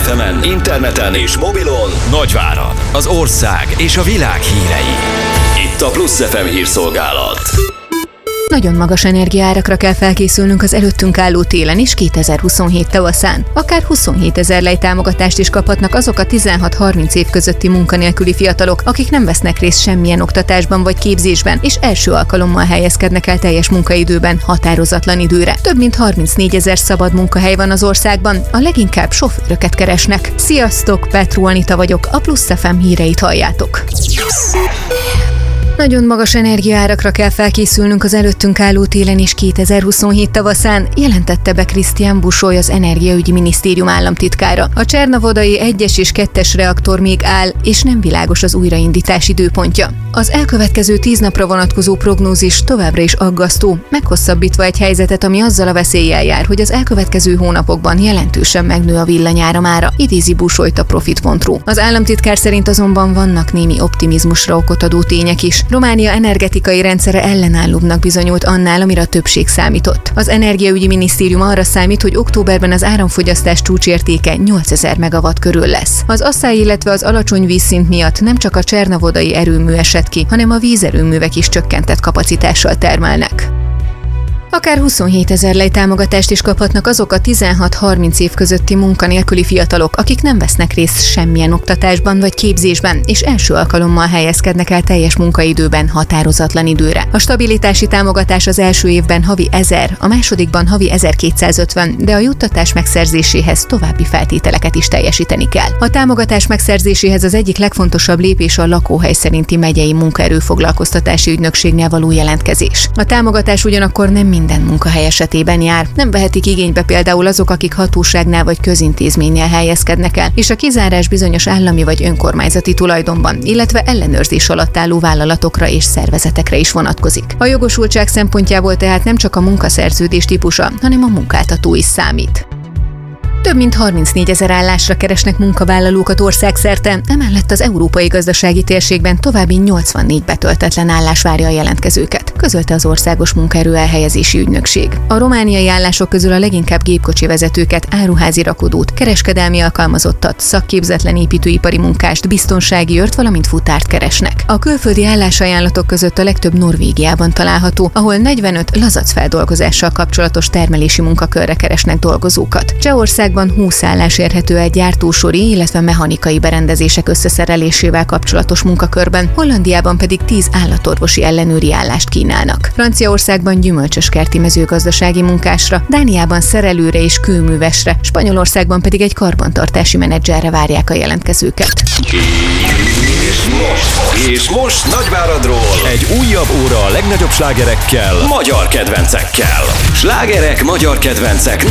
FM-en, interneten és mobilon Nagyvárad, az ország és a világ hírei. Itt a Plusz FM hírszolgálat. Nagyon magas energiaárakra kell felkészülnünk az előttünk álló télen is 2027 tavaszán. Akár 27 000 lej támogatást is kaphatnak azok a 16-30 év közötti munkanélküli fiatalok, akik nem vesznek részt semmilyen oktatásban vagy képzésben, és első alkalommal helyezkednek el teljes munkaidőben, határozatlan időre. Több mint 34 000 szabad munkahely van az országban, a leginkább sofőröket keresnek. Sziasztok, Petró Anita vagyok, a Plusz FM híreit halljátok. Nagyon magas energiaárakra kell felkészülnünk az előttünk álló télen is 2027 tavaszán, jelentette be Krisztián Busoly, az Energiaügyi Minisztérium államtitkára. A Csernavodai 1-es és 2-es reaktor még áll, és nem világos az újraindítás időpontja. Az elkövetkező 10 napra vonatkozó prognózis továbbra is aggasztó, meghosszabbítva egy helyzetet, ami azzal a veszéllyel jár, hogy az elkövetkező hónapokban jelentősen megnő a villanyáramára, idézi Busolyt a Profit.ru. Az államtitkár szerint azonban vannak némi optimizmusra okot adó tények is. Románia energetikai rendszere ellenállóbbnak bizonyult annál, amire a többség számított. Az Energiaügyi Minisztérium arra számít, hogy októberben az áramfogyasztás csúcsértéke 8000 megawatt körül lesz. Az asszály, illetve az alacsony vízszint miatt nem csak a csernavodai erőmű esett ki, hanem a vízerőművek is csökkentett kapacitással termelnek. Akár 27 000 lej támogatást is kaphatnak azok a 16-30 év közötti munkanélküli fiatalok, akik nem vesznek részt semmilyen oktatásban vagy képzésben, és első alkalommal helyezkednek el teljes munkaidőben, határozatlan időre. A stabilitási támogatás az első évben havi 1000, a másodikban havi 1250, de a juttatás megszerzéséhez további feltételeket is teljesíteni kell. A támogatás megszerzéséhez az egyik legfontosabb lépés a lakóhely szerinti megyei munkaerőfoglalkoztatási ügynökségnél való jelentkezés. A támogatás ugyanakkor nem minden munkahely esetében jár. Nem vehetik igénybe például azok, akik hatóságnál vagy közintézménynél helyezkednek el, és a kizárás bizonyos állami vagy önkormányzati tulajdonban, illetve ellenőrzés alatt álló vállalatokra és szervezetekre is vonatkozik. A jogosultság szempontjából tehát nem csak a munkaszerződés típusa, hanem a munkáltató is számít. Több mint 34 000 állásra keresnek munkavállalókat országszerte, emellett az európai gazdasági térségben további 84 betöltetlen állás várja a jelentkezőket, közölte az Országos Munkaerő Elhelyezési Ügynökség. A romániai állások közül a leginkább gépkocsi vezetőket, áruházi rakodót, kereskedelmi alkalmazottat, szakképzetlen építőipari munkást, biztonsági őrt, valamint futárt keresnek. A külföldi állásajánlatok között a legtöbb Norvégiában található, ahol 45 lazacfeldolgozással kapcsolatos termelési munkakörre keresnek dolgozókat. Csehországban 20 állás érhető el gyártósori, illetve mechanikai berendezések összeszerelésével kapcsolatos munkakörben, Hollandiában pedig 10 állatorvosi ellenőri állást kínálnak. Franciaországban gyümölcsöskerti mezőgazdasági munkásra, Dániában szerelőre és kőművesre, Spanyolországban pedig egy karbantartási menedzserre várják a jelentkezőket. És most Nagyváradról egy újabb óra a legnagyobb slágerekkel, magyar kedvencekkel. Slágerek, magyar kedvencek